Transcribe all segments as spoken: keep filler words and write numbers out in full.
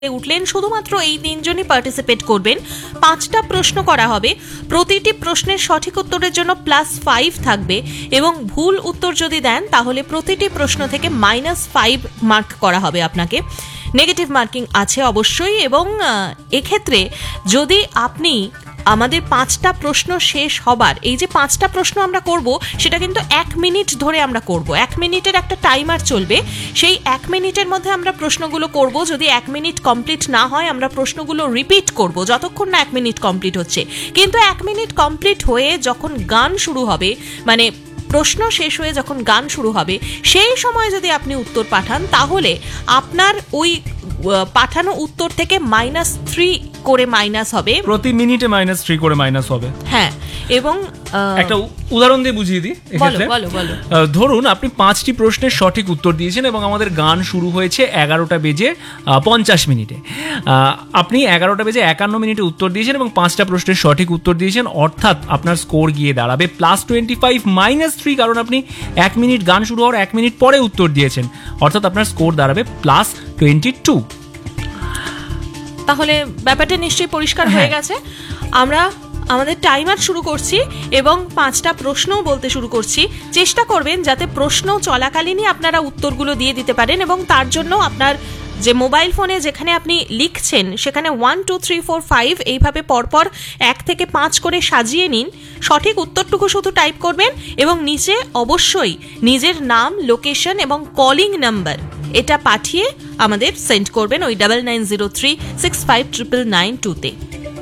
উঠলেন, শুধুমাত্র এই তিনজনই পার্টিসিপেট করবেন। পাঁচটা প্রশ্ন করা হবে, প্রতিটি প্রশ্নের সঠিক উত্তরের জন্য প্লাস ফাইভ থাকবে এবং ভুল উত্তর যদি দেন তাহলে প্রতিটি প্রশ্ন থেকে মাইনাস ফাইভ মার্ক করা হবে আপনাকে। নেগেটিভ মার্কিং আছে অবশ্যই, এবং এক্ষেত্রে যদি আপনি আমাদের পাঁচটা প্রশ্ন শেষ হবার, এই যে পাঁচটা প্রশ্ন আমরা করব সেটা কিন্তু এক মিনিট ধরে আমরা করব, এক মিনিটের একটা টাইমার চলবে। সেই এক মিনিটের মধ্যে আমরা প্রশ্নগুলো করব। যদি এক মিনিট কমপ্লিট না হয় আমরা প্রশ্নগুলো রিপিট করব যতক্ষণ না এক মিনিট কমপ্লিট হচ্ছে। কিন্তু এক মিনিট কমপ্লিট হয়ে যখন গান শুরু হবে, মানে প্রশ্ন শেষ হয়ে যখন গান শুরু হবে, সেই সময় যদি আপনি উত্তর পাঠান তাহলে আপনার ওই পাঠানো উত্তর থেকে মাইনাস থ্রি করে মাইনাস হবে, প্রতি মিনিটে মাইনাস থ্রি করে মাইনাস হবে। হ্যাঁ, এবং একটা উদাহরণ দিয়ে বুঝিয়ে দিই এক্ষেত্রে। ধরুন আপনি পাঁচটি প্রশ্নের সঠিক উত্তর দিয়েছেন এবং আমাদের গান শুরু হয়েছে এগারোটা বেজে পঞ্চাশ মিনিটে। আপনি এগারোটা বেজে একান্ন মিনিটে উত্তর দিয়েছেন এবং পাঁচটা প্রশ্নের সঠিক উত্তর দিয়েছেন, অর্থাৎ আপনার স্কোর গিয়ে দাঁড়াবে plus twenty five minus three, কারণ আপনি এক মিনিট গান শুরু হওয়ার এক মিনিট পরে উত্তর দিয়েছেন, অর্থাৎ আপনার স্কোর দাঁড়াবে প্লাস টোয়েন্টি টু। তাহলে ব্যাপারটা নিশ্চয়ই পরিষ্কার হয়ে গেছে। আমরা আমাদের টাইমার শুরু করছি এবং পাঁচটা প্রশ্নও বলতে শুরু করছি। চেষ্টা করবেন যাতে প্রশ্ন চলাকালীনই আপনারা উত্তরগুলো দিয়ে দিতে পারেন, এবং তার জন্য আপনার যে মোবাইল ফোনে যেখানে আপনি লিখছেন সেখানে one two three four five এইভাবে পরপর এক থেকে পাঁচ করে সাজিয়ে নিন। সঠিক উত্তরটুকু শুধু টাইপ করবেন এবং নিচে অবশ্যই নিজের নাম, লোকেশন এবং কলিং নাম্বার এটা পাঠিয়ে আমাদের সেন্ড করবেন ওই double nine zero three six five triple nine টুতে।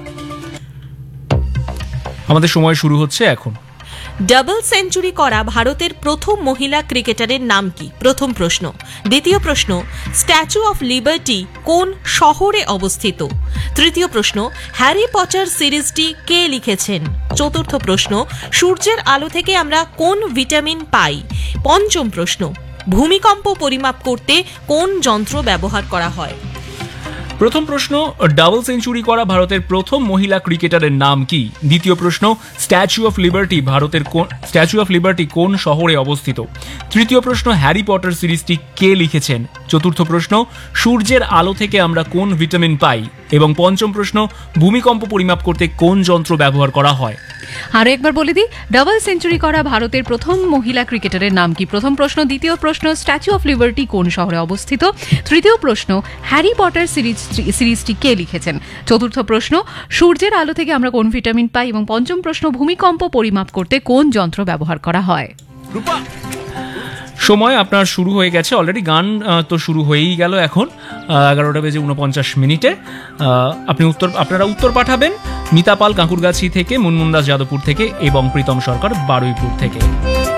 আমাদের সময় শুরু হচ্ছে এখন। ডাবল সেঞ্চুরি করা ভারতের প্রথম মহিলা ক্রিকেটারের নাম কি? প্রথম প্রশ্ন। দ্বিতীয় প্রশ্ন, স্ট্যাচু অফ লিবার্টি কোন শহরে অবস্থিত? তৃতীয় প্রশ্ন, হ্যারি পটার সিরিজটি কে লিখেছেন? চতুর্থ প্রশ্ন, সূর্যের আলো থেকে আমরা কোন ভিটামিন পাই? পঞ্চম প্রশ্ন, ভূমিকম্প পরিমাপ করতে কোন যন্ত্র ব্যবহার করা হয়? প্রথম প্রশ্ন, ডাবল সেঞ্চুরি করা ভারতের প্রথম মহিলা ক্রিকেটারের নাম কি? দ্বিতীয় প্রশ্ন, স্ট্যাচু অফ লিবার্টি ভারতের কোন স্ট্যাচু অফ লিবার্টি কোন শহরে অবস্থিত? তৃতীয় প্রশ্ন, হ্যারি পটার সিরিজটি কে লিখেছেন? চতুর্থ প্রশ্ন, সূর্যের আলো থেকে আমরা কোন ভিটামিন পাই? এবং পঞ্চম প্রশ্ন, ভূমিকম্প পরিমাপ করতে কোন যন্ত্র ব্যবহার করা হয়? আরো একবার বলে দিই, ডাবল সেঞ্চুরি করা ভারতের প্রথম মহিলা ক্রিকেটারের নাম কি? প্রথম প্রশ্ন। দ্বিতীয় প্রশ্ন, স্ট্যাচু অফ লিবার্টি কোন শহরে অবস্থিত? তৃতীয় প্রশ্ন, হ্যারি পটার সিরিজ সিরিজটি কে লিখেছেন? চতুর্থ প্রশ্ন, সূর্যের আলো থেকে আমরা কোন ভিটামিন পাই? এবং পঞ্চম প্রশ্ন, ভূমিকম্প পরিমাপ করতে কোন যন্ত্র ব্যবহার করা হয়? সময় আপনার শুরু হয়ে গেছে অলরেডি, গান তো শুরু হয়েই গেল এখন এগারোটা বেজে উনপঞ্চাশ মিনিটে। আপনি উত্তর আপনারা উত্তর পাঠাবেন মিতাপাল কাঁকুরগাছি থেকে, মুনমুন দাস যাদবপুর থেকে এবং প্রীতম সরকার বারুইপুর থেকে।